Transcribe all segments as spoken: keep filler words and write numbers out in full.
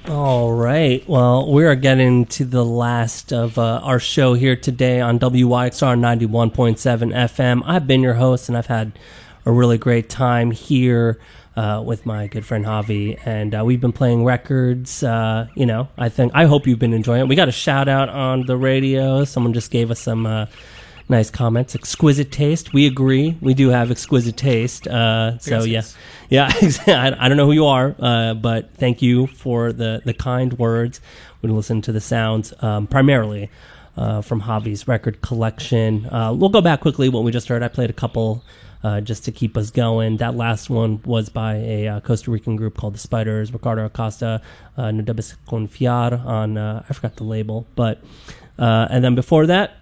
All right. Well, we are getting to the last of uh, our show here today on W Y X R ninety-one point seven F M. I've been your host, and I've had a really great time here uh, with my good friend Javi, and uh, we've been playing records. Uh, you know, I think I hope you've been enjoying it. We got a shout out on the radio. Someone just gave us some uh, nice comments. Exquisite taste. We agree. We do have exquisite taste. Uh, so yeah, yeah. I, I don't know who you are, uh, but thank you for the the kind words. We listen to the sounds um, primarily uh, from Javi's record collection. Uh, we'll go back quickly. What we just heard, I played a couple. Uh, just to keep us going. That last one was by a uh, Costa Rican group called the Spiders, Ricardo Acosta, uh, No Debes Confiar on, uh, I forgot the label, but, uh, and then before that,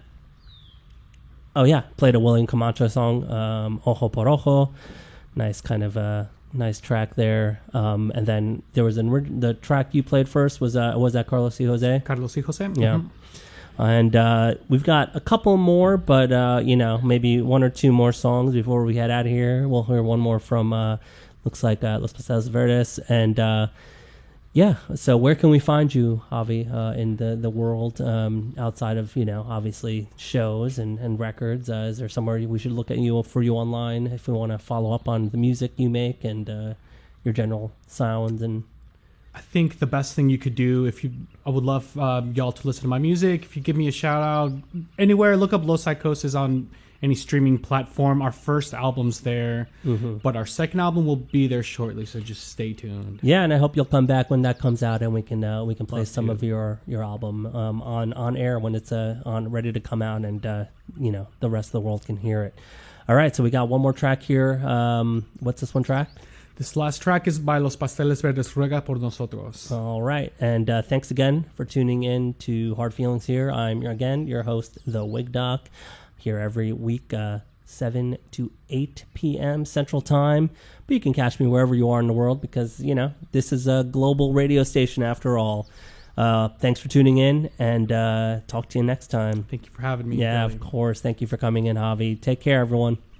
oh yeah, played a William Camacho song, um, Ojo por Ojo, nice kind of, uh, nice track there, um, and then there was an, the track you played first was, uh, was that Carlos y Jose? Carlos y Jose? Yeah. Mm-hmm. And uh, we've got a couple more, but, uh, you know, maybe one or two more songs before we head out of here. We'll hear one more from, uh, looks like uh, Los Pasteles Verdes. And, uh, yeah, so where can we find you, Javi, uh, in the, the world um, outside of, you know, obviously shows and, and records? Uh, is there somewhere we should look at you for you online if we want to follow up on the music you make and uh, your general sounds and... I think the best thing you could do, if you, I would love uh, y'all to listen to my music. If you give me a shout out anywhere, look up Los Psychosis on any streaming platform. Our first album's there, mm-hmm. but our second album will be there shortly. So just stay tuned. Yeah, and I hope you'll come back when that comes out, and we can uh, we can play love some to. of your your album um, on on air when it's uh, on ready to come out, and uh, you know the rest of the world can hear it. All right, so we got one more track here. Um, what's this one track? This last track is by Los Pasteles Verdes, Ruega por Nosotros. All right. And uh, thanks again for tuning in to Hard Feelings here. I'm, again, your host, The Wig Doc, here every week, uh, seven to eight p.m. Central Time. But you can catch me wherever you are in the world because, you know, this is a global radio station after all. Uh, thanks for tuning in, and uh, talk to you next time. Thank you for having me. Yeah, of course. Thank you for coming in, Javi. Take care, everyone.